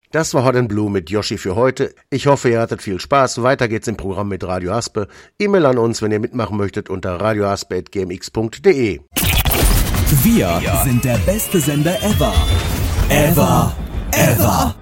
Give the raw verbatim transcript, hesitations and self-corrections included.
Das war Hot and Blue mit Yoshi für heute. Ich hoffe, ihr hattet viel Spaß. Weiter geht's im Programm mit Radio Aspe. E-Mail an uns, wenn ihr mitmachen möchtet, unter radioaspe at g m x punkt d e. Wir sind der beste Sender ever. Ever. Ever.